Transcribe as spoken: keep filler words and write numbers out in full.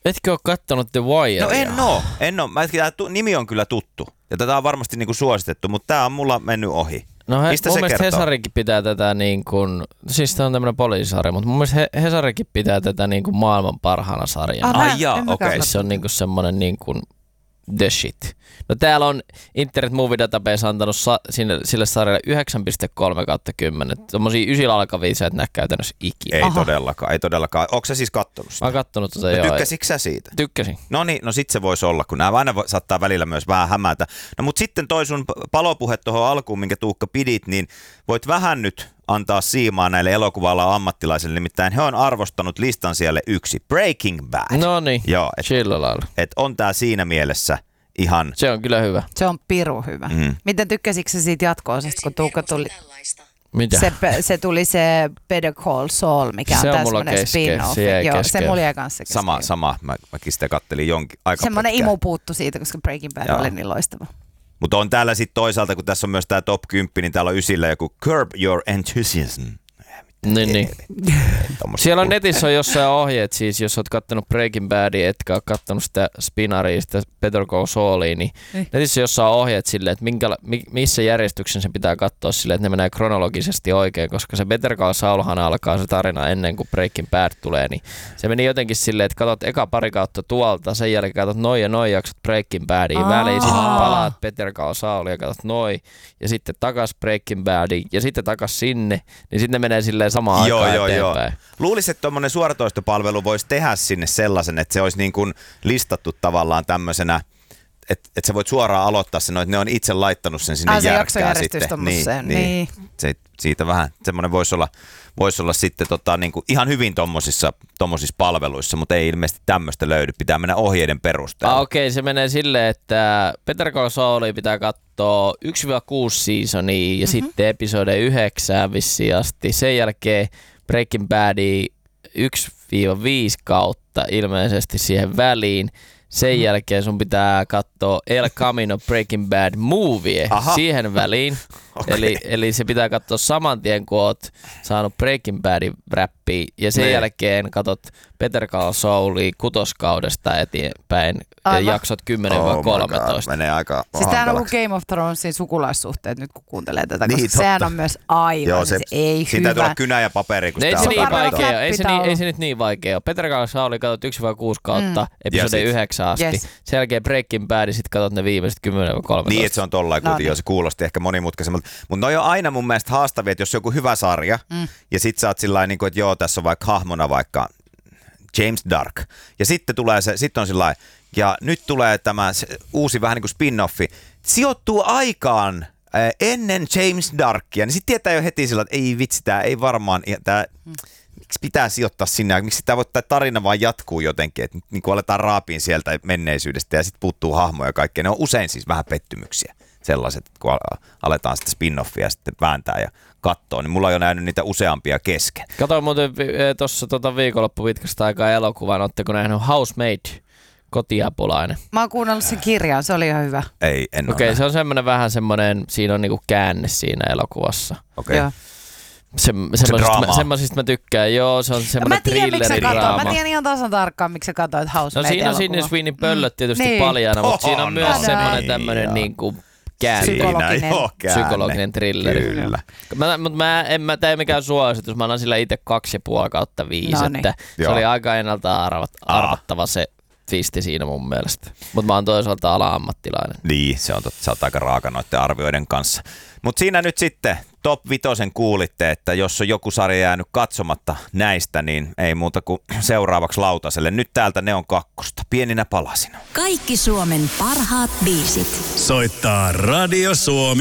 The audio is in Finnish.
Etkö ole kattonut The Wirea? No en oo, en oo. Mä tämä nimi on kyllä tuttu. Ja tätä on varmasti niinku suositettu, mutta tää on mulla mennyt ohi. No he, mistä mun se mielestä kertoo? Hesarikin pitää tätä niin kuin, siis tää on tämmönen poliisisarja, mutta mun mielestä he, Hesarikin pitää tätä niin kuin maailman parhaana sarjana. Ai jaa, okei. Okay. Se on niin kuin semmonen niin kuin the shit. No täällä on Internet Movie Database antanut sa- sinne, sille sarjalle yhdeksän pilkku kolme kautta kymmenen. Tommosia ysillä alkavia sä et näe käytännössä ikinä. Ei Aha. todellakaan, ei todellakaan. Onko sä siis kattonut sitä? Mä oon kattonut tota no, joo. Tykkäsitkö sä siitä? Tykkäsin. No niin, no sit se voisi olla, kun nämä aina saattaa välillä myös vähän hämätä. No mut sitten toi sun palopuhe tuohon alkuun, minkä Tuukka pidit, niin voit vähän nyt antaa siimaa näille elokuva-alan ammattilaisille, nimittäin he on arvostanut listan siellä yksi, Breaking Bad. No niin, joo, et, sillä lailla. Et on tää siinä mielessä ihan... Se on kyllä hyvä. Se on piru hyvä. Mm. Miten tykkäsitkö sä siitä jatko-osasta, kun Tuukka tuli? Mitä? Se, se tuli se Better Call Saul, mikä se on, on tää mulla semmoinen kesken. spin-off. Se jäi Joo, kesken. se mulla jäi kanssa kesken. Sama, sama. Mä, mäkin sitä kattelin jonkin aika semmoinen pitkään. imu puuttu siitä, koska Breaking Bad Joo. oli niin loistava. Mutta on täällä sitten toisaalta, kun tässä on myös tää top kymmenen, niin täällä on ysillä joku Curb Your Enthusiasm. Niin, niin. Siellä on netissä on jossain ohjeet, siis jos oot kattonut Breaking Badia, etkä ole kattonut sitä Spinaria, sitä Better Call Saulia, niin eh. netissä on jossain ohjeet silleen, että minkä, missä järjestyksen se pitää katsoa silleen, että ne menee kronologisesti oikein, koska se Better Call Saulhan alkaa se tarina ennen kuin Breaking Bad tulee, niin se meni jotenkin silleen, että katsot eka pari kautta tuolta, sen jälkeen katsot noin ja noin jaksot Breaking Badia väliin, sitten palaat Better Call Saulia ja katsot noin, ja sitten takas Breaking Badia, ja sitten takas sinne, niin sitten ne menee silleen samaan joo, aikaan joo, eteenpäin. Joo. Luulisin, että tuommoinen suoratoistopalvelu voisi tehdä sinne sellaisen, että se olisi niin kuin listattu tavallaan tämmöisenä, että, että sä voit suoraan aloittaa sen, että ne on itse laittanut sen sinne ah, järkkään sitten. Niin, niin. niin. Se, siitä vähän, semmoinen voisi olla, voisi olla sitten tota, niin kuin ihan hyvin tommosissa, tommosissa palveluissa, mutta ei ilmeisesti tämmöistä löydy. Pitää mennä ohjeiden perusteella. Ah, okei, okay. Se menee silleen, että Better Call Saulia pitää katsoa yksi kuusi seasonia ja mm-hmm. sitten episode yhdeksään vissiin asti. Sen jälkeen Breaking Badia yksi viisi kautta ilmeisesti siihen väliin. Sen jälkeen sun pitää katsoa El Camino Breaking Bad Movie Aha. siihen väliin. Okay. Eli, eli se pitää katsoa saman tien, kun oot saanut Breaking Badin räppiä. Ja sen ne. jälkeen katot Better Call Saulia kutoskaudesta eteenpäin. Aivan. Jaksot kymmenen kolmetoista. Menee aika siis tää on ollut Game of Thronesin sukulaissuhteet nyt, kun kuuntelee tätä, koska niin, sehän on myös aivan Joo, se, se ei siitä hyvä. Siitä kynä ja paperi, kun ei sitä se, niin vaikea, ei, se niin, ei se nyt niin vaikea ole. Better Call Saul katsot yksi kuusi kautta, mm. episode yhdeksän asti. Yes. Sen jälkeen Breaking Bad, sit katsot ne viimeiset kymmenen kolmetoista. Niin, että se on tollain kuitenkin, no, niin. Se kuulosti ehkä monimutkaisemmalta. Mutta noi on aina mun mielestä haastavia, että jos on joku hyvä sarja, mm. ja sit sä oot sillain, niin kuin, että joo, tässä on vaikka hahmona vaikka James Dark. Ja sitten tulee se, sitten on sillain, ja nyt tulee tämä uusi vähän niin kuin spin-offi. Sijoittuu aikaan äh, ennen James Darkia, niin sitten tietää jo heti sillä, että ei vitsi, tämä ei varmaan, tää, mm. miksi pitää sijoittaa sinne, miksi tämä, tämä tarina vaan jatkuu jotenkin, että niin kuin aletaan raapiin sieltä menneisyydestä ja sitten puuttuu hahmoja ja kaikkea. Ne on usein siis vähän pettymyksiä sellaiset, kun aletaan sitä spin-offia sitten vääntää ja katsoa, niin mulla on jo nähnyt niitä useampia kesken. Katoin muuten tuossa tota viikonloppu pitkästä aikaa elokuvan, ootteko nähnyt Housemaid? Kotiapulainen. Mä oon kuunnellut sen kirjan, se oli ihan hyvä. Ei, en ole. Okei, okay, se on semmoinen vähän semmoinen, siinä on niinku käänne siinä elokuvassa. Okei. Okay. Se, semmoisista, semmoisista mä tykkään, joo, se on semmoinen thrilleridraama. Mä tiedän ihan tasan tarkkaan, miksi sä katsoit Housemaid. No siinä on siinä Sweeney Pöllöt tietysti mm. paljana, mutta siinä on myös semmoinen tämmöinen niinku käänne. Psykologinen. Joo, käänne. Psykologinen thrilleri. Kyllä. Mä, mutta mä en mä tee mikään suositus, mä annan sillä itse kaksi ja puoli kautta viisi, no niin. Että se joo. oli aika ennalta arvat, arvattava se twisti siinä mun mielestä. Mutta mä oon toisaalta ala-ammattilainen. Niin, se on totta, sä oot aika raaka noiden arvioiden kanssa. Mutta siinä nyt sitten top vitosen kuulitte, että jos on joku sarja jäänyt katsomatta näistä, niin ei muuta kuin seuraavaksi lautaselle. Nyt täältä ne on kakkosta, pieninä palasina. Kaikki Suomen parhaat biisit. Soittaa Radio Suomi.